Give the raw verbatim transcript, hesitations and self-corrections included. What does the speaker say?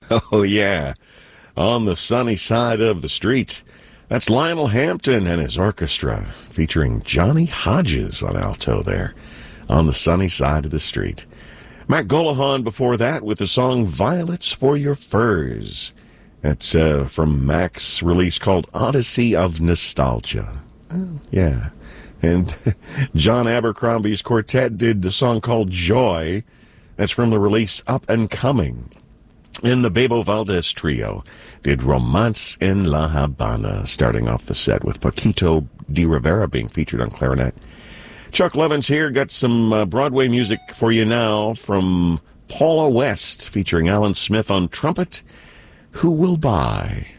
Oh, yeah. On the Sunny Side of the Street. That's Lionel Hampton and his orchestra, featuring Johnny Hodges on alto there, On the Sunny Side of the Street. Matt Golohan before that with the song Violets for Your Furs. That's uh, from Mac's release called Odyssey of Nostalgia. Oh, yeah. And John Abercrombie's quartet did the song called Joy. That's from the release Up and Coming. And the Bebo Valdez Trio did Romance en La Habana, starting off the set with Paquito de Rivera being featured on clarinet. Chuck Levins here, got some uh, Broadway music for you now from Paula West, featuring Alan Smith on trumpet. Who Will Buy?